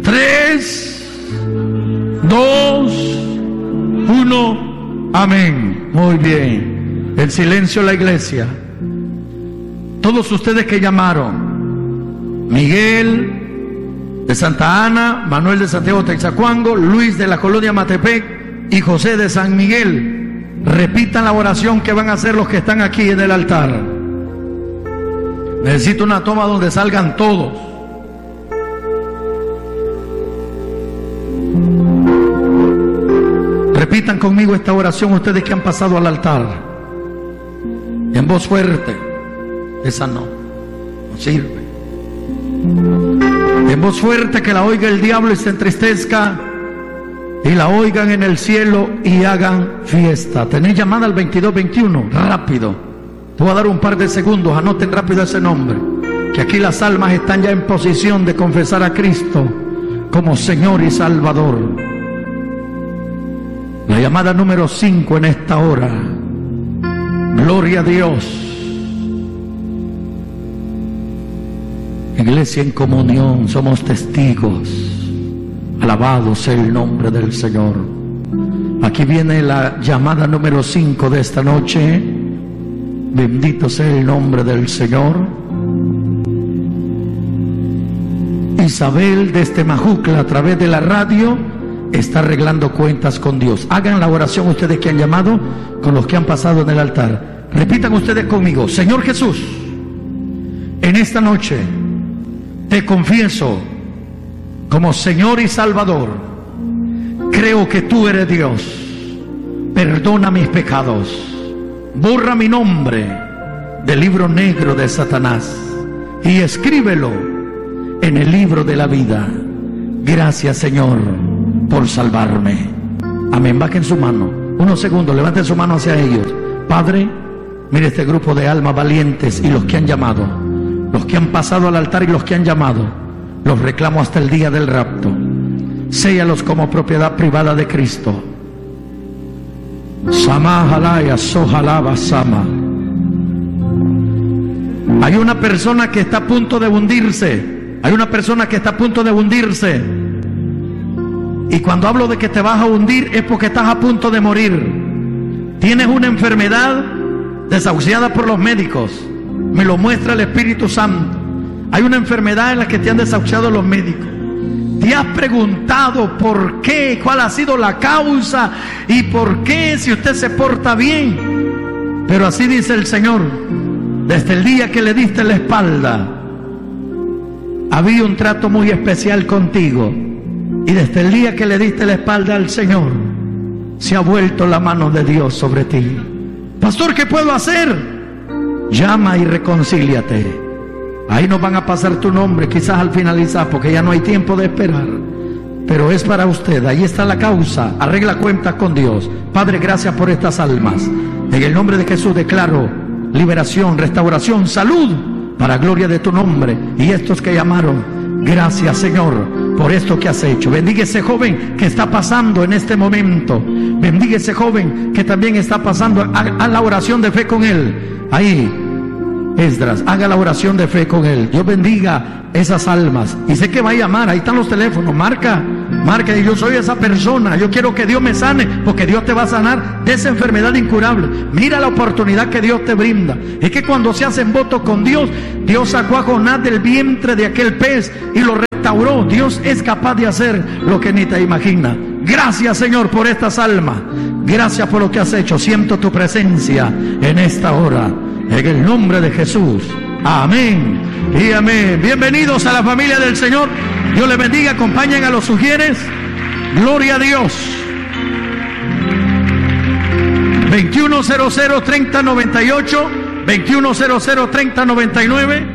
3, 2, 1. Amén. Muy bien. En silencio la iglesia. Todos ustedes que llamaron: Miguel de Santa Ana, Manuel de Santiago Texacuango, Luis de la colonia Matepec y José de San Miguel, repitan la oración que van a hacer los que están aquí en el altar. Necesito una toma donde salgan todos. Repitan conmigo esta oración ustedes que han pasado al altar. En voz fuerte. Esa no sirve. En voz fuerte, que la oiga el diablo y se entristezca, y la oigan en el cielo y hagan fiesta. Tenéis llamada al 2221, rápido. Te voy a dar un par de segundos, anoten rápido ese nombre, que aquí las almas están ya en posición de confesar a Cristo como Señor y Salvador. La llamada número 5 en esta hora. Gloria a Dios. Iglesia en comunión, somos testigos. Alabado sea el nombre del Señor. Aquí viene la llamada número 5 de esta noche. Bendito sea el nombre del Señor. Isabel desde Majucla, a través de la radio, está arreglando cuentas con Dios. Hagan la oración ustedes que han llamado con los que han pasado en el altar. Repitan ustedes conmigo: Señor Jesús, en esta noche te confieso como Señor y Salvador. Creo que tú eres Dios. Perdona mis pecados. Borra mi nombre del libro negro de Satanás y escríbelo en el libro de la vida. Gracias, Señor, por salvarme. Amén. Bajen su mano. Unos segundos, levanten su mano hacia ellos. Padre, mire este grupo de almas valientes y los que han llamado, los que han pasado al altar y los que han llamado, los reclamo hasta el día del rapto. Séllalos como propiedad privada de Cristo. Sama halaya sojalaba sama. Hay una persona que está a punto de hundirse. Hay una persona que está a punto de hundirse. Y cuando hablo de que te vas a hundir es porque estás a punto de morir. Tienes una enfermedad desahuciada por los médicos. Me lo muestra el Espíritu Santo. Hay una enfermedad en la que te han desahuciado los médicos. ¿Te has preguntado por qué? ¿Cuál ha sido la causa? ¿Y por qué si usted se porta bien? Pero así dice el Señor: desde el día que le diste la espalda, había un trato muy especial contigo. Y desde el día que le diste la espalda al Señor, se ha vuelto la mano de Dios sobre ti. Pastor, ¿qué puedo hacer? Llama y reconcíliate. Ahí nos van a pasar tu nombre, quizás al finalizar, porque ya no hay tiempo de esperar. Pero es para usted, ahí está la causa. Arregla cuentas con Dios. Padre, gracias por estas almas. En el nombre de Jesús declaro liberación, restauración, salud, para gloria de tu nombre. Y estos que llamaron, gracias, Señor, por esto que has hecho. Bendiga ese joven que está pasando en este momento. Bendiga ese joven que también está pasando. Haz la oración de fe con él. Ahí, Esdras, haga la oración de fe con él. Dios bendiga esas almas. Y sé que va a llamar, ahí están los teléfonos. Marca, y yo soy esa persona. Yo quiero que Dios me sane, porque Dios te va a sanar de esa enfermedad incurable. Mira la oportunidad que Dios te brinda. Es que cuando se hacen votos con Dios, Dios sacó a Jonás del vientre de aquel pez y lo restauró. Dios es capaz de hacer lo que ni te imaginas. Gracias, Señor, por estas almas. Gracias por lo que has hecho. Siento tu presencia en esta hora. En el nombre de Jesús. Amén y amén. Bienvenidos a la familia del Señor. Dios les bendiga. Acompañen a los sugieres. Gloria a Dios. 2100-3098, 2100-3099.